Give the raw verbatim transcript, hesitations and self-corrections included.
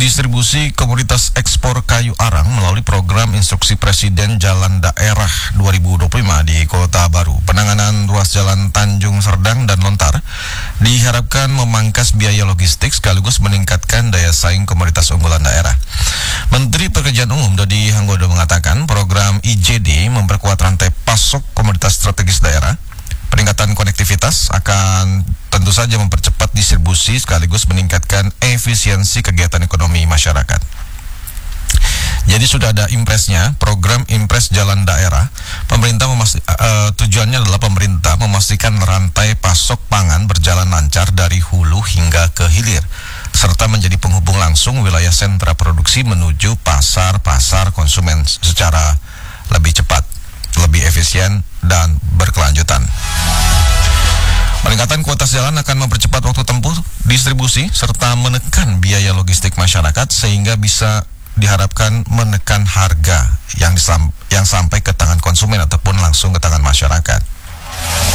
distribusi komoditas ekspor kayu arang melalui program instruksi Presiden Jalan Daerah dua ribu dua puluh lima di Kota Baru. Penanganan ruas jalan Tanjung Serdang dan Lontar diharapkan memangkas biaya logistik sekaligus meningkatkan daya saing komoditas unggulan daerah. Menteri Pekerjaan Umum Dodi Hanggodo mengatakan program I J D memperkuat rantai pasok komoditas strategis daerah. Peningkatan konektivitas akan tentu saja mempercepat distribusi sekaligus meningkatkan efisiensi kegiatan ekonomi masyarakat. Jadi sudah ada impresnya, program Impres Jalan Daerah. Pemerintah memasti, uh, tujuannya adalah pemerintah memastikan rantai pasok pangan berjalan lancar dari hulu hingga ke hilir, serta menjadi penghubung langsung wilayah sentra produksi menuju pasar-pasar konsumen secara lebih cepat, lebih efisien, dan berkelanjutan. Peningkatan kuota jalan akan mempercepat waktu tempuh distribusi serta menekan biaya logistik masyarakat sehingga bisa diharapkan menekan harga yang disam, yang sampai ke tangan konsumen ataupun langsung ke tangan masyarakat.